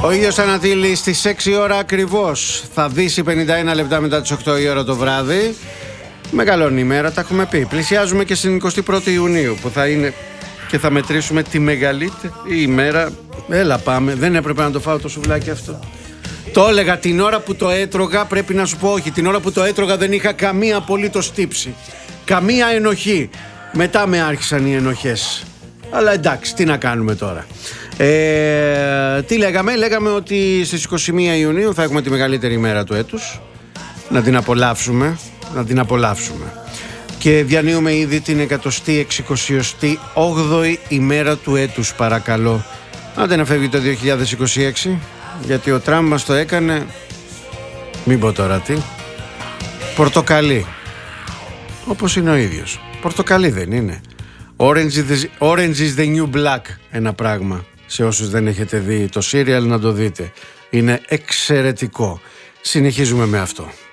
Ο ήλιος ανατείλει στις 6 ώρα ακριβώς. Θα δύσει 51 λεπτά μετά τις 8 η ώρα το βράδυ. Μεγαλώνει η μέρα, τα έχουμε πει. Πλησιάζουμε και στην 21η Ιουνίου που θα είναι και θα μετρήσουμε τη μεγαλύτερη ημέρα. Έλα πάμε, δεν έπρεπε να το φάω το σουβλάκι αυτό. Το έλεγα την ώρα που το έτρωγα, πρέπει να σου πω όχι. Την ώρα που το έτρωγα δεν είχα καμία απολύτως τύψη. Καμία ενοχή. Μετά με άρχισαν οι ενοχές. Αλλά εντάξει, τι να κάνουμε τώρα. Τι λέγαμε, λέγαμε ότι στις 21 Ιουνίου θα έχουμε τη μεγαλύτερη ημέρα του έτους. Να την απολαύσουμε, να την απολαύσουμε. Και διανύουμε ήδη την 168η ημέρα του έτους, παρακαλώ. Άντε να φεύγει το 2026, γιατί ο Τραμπ μας το έκανε, μην πω τώρα τι, πορτοκαλί. Όπως είναι ο ίδιος. Πορτοκαλί δεν είναι? Orange is the new black, ένα πράγμα. Σε όσους δεν έχετε δει το serial, να το δείτε. Είναι εξαιρετικό. Συνεχίζουμε με αυτό.